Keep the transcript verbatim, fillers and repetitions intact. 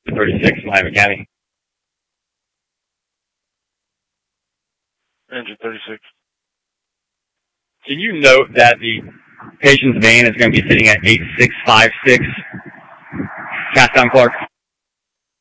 thirty-six, Miami County. Engine thirty-six. Can you note that the patient's van is going to be sitting at eight six five six Castdown Clark?